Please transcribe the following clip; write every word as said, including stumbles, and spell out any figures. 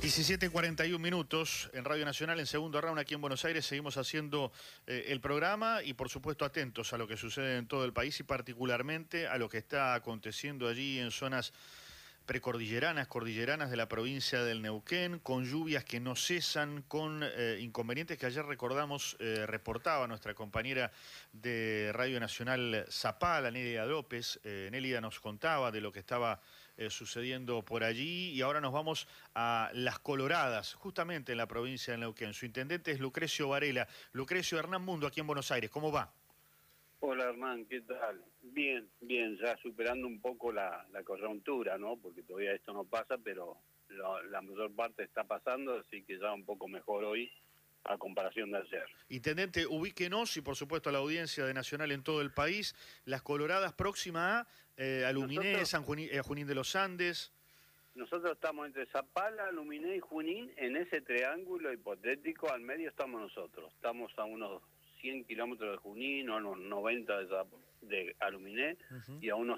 diecisiete cuarenta y un minutos en Radio Nacional, en segundo round aquí en Buenos Aires. Seguimos haciendo eh, el programa y por supuesto atentos a lo que sucede en todo el país y particularmente a lo que está aconteciendo allí en zonas precordilleranas, cordilleranas de la provincia del Neuquén, con lluvias que no cesan, con eh, inconvenientes que ayer recordamos, eh, reportaba nuestra compañera de Radio Nacional Zapala, Nélida López. Eh, Nélida nos contaba de lo que estaba eh, sucediendo por allí y ahora nos vamos a Las Coloradas, justamente en la provincia del Neuquén. Su intendente es Lucrecio Varela. Lucrecio, Hernán Mundo, aquí en Buenos Aires, ¿cómo va? Hola, Hernán, ¿qué tal? Bien, bien, ya superando un poco la, la coyuntura, ¿no? Porque todavía esto no pasa, pero la, la mayor parte está pasando, así que ya un poco mejor hoy a comparación de ayer. Intendente, ubíquenos y por supuesto a la audiencia de Nacional en todo el país, Las Coloradas próxima a eh, Aluminé, Nosotros, San Junín, eh, Junín de los Andes. nosotros estamos entre Zapala, Aluminé y Junín, en ese triángulo hipotético, al medio estamos nosotros. Estamos a unos cien kilómetros de Junín, a unos noventa de, de Aluminé, uh-huh. y a unos